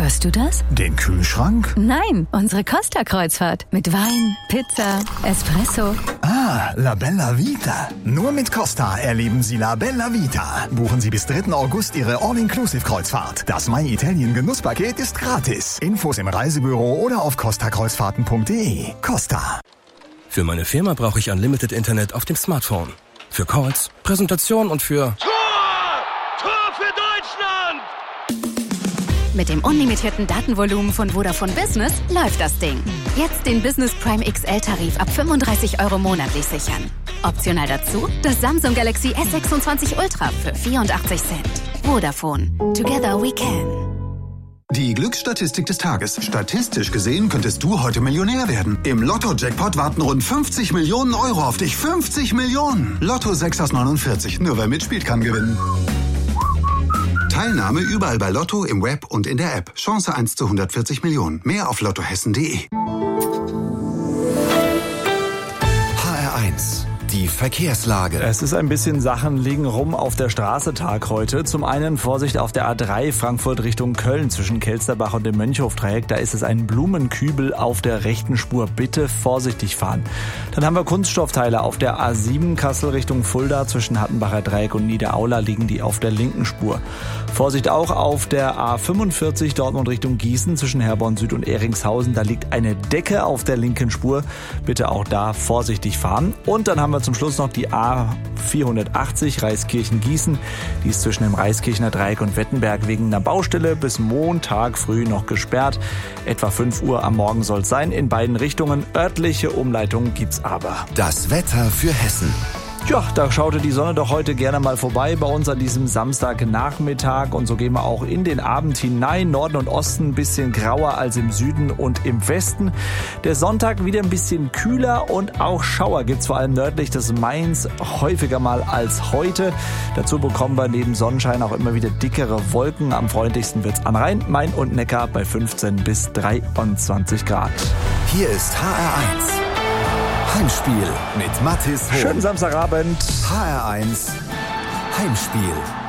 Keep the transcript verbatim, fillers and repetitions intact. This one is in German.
Hörst du das? Den Kühlschrank? Nein, unsere Costa-Kreuzfahrt. Mit Wein, Pizza, Espresso. Ah, La Bella Vita. Nur mit Costa erleben Sie La Bella Vita. Buchen Sie bis dritten August Ihre All-Inclusive-Kreuzfahrt. Das My Italien Genusspaket ist gratis. Infos im Reisebüro oder auf costa kreuzfahrten punkt de. Costa. Für meine Firma brauche ich Unlimited Internet auf dem Smartphone. Für Calls, Präsentation und für... Tor! Tor für Deutschland! Mit dem unlimitierten Datenvolumen von Vodafone Business läuft das Ding. Jetzt den Business Prime X L-Tarif ab fünfunddreißig Euro monatlich sichern. Optional dazu das Samsung Galaxy S sechsundzwanzig Ultra für vierundachtzig Cent. Vodafone. Together we can. Die Glücksstatistik des Tages. Statistisch gesehen könntest du heute Millionär werden. Im Lotto-Jackpot warten rund fünfzig Millionen Euro auf dich. fünfzig Millionen! Lotto sechs aus neunundvierzig. Nur wer mitspielt, kann gewinnen. Teilnahme überall bei Lotto, im Web und in der App. Chance eins zu hundertvierzig Millionen. Mehr auf lottohessen punkt de. H R eins. Die Verkehrslage. Es ist ein bisschen Sachen liegen rum auf der Straße Tag heute. Zum einen Vorsicht auf der A drei Frankfurt Richtung Köln zwischen Kelsterbach und dem Mönchhof-Dreieck. Da ist es ein Blumenkübel auf der rechten Spur. Bitte vorsichtig fahren. Dann haben wir Kunststoffteile auf der A sieben Kassel Richtung Fulda zwischen Hattenbacher Dreieck und Niederaula liegen die auf der linken Spur. Vorsicht auch auf der A fünfundvierzig Dortmund Richtung Gießen zwischen Herborn Süd und Ehringshausen. Da liegt eine Decke auf der linken Spur. Bitte auch da vorsichtig fahren. Und dann haben wir zum Schluss noch die A vierhundertachtzig Reiskirchen-Gießen. Die ist zwischen dem Reiskirchener Dreieck und Wettenberg wegen einer Baustelle bis Montag früh noch gesperrt. Etwa fünf Uhr am Morgen soll es sein. In beiden Richtungen. Örtliche Umleitungen gibt's aber. Das Wetter für Hessen. Ja, da schaute die Sonne doch heute gerne mal vorbei bei uns an diesem Samstagnachmittag. Und so gehen wir auch in den Abend hinein. Norden und Osten ein bisschen grauer als im Süden und im Westen. Der Sonntag wieder ein bisschen kühler und auch Schauer gibt's vor allem nördlich des Mains häufiger mal als heute. Dazu bekommen wir neben Sonnenschein auch immer wieder dickere Wolken. Am freundlichsten wird's an Rhein, Main und Neckar bei fünfzehn bis dreiundzwanzig Grad. Hier ist H R eins. Heimspiel mit Mathis Hohn. Schönen Samstagabend. H R eins Heimspiel.